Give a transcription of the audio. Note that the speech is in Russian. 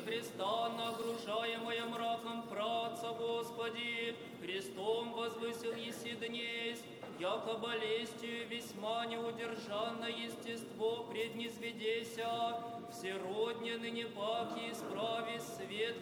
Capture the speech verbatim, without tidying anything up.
непрестанно огружаемая мраком праца, Господи, Христом возвысил еси днесь, яко болестью весьма неудержанно естество преднизведеся, всеродне ныне паки исправи свет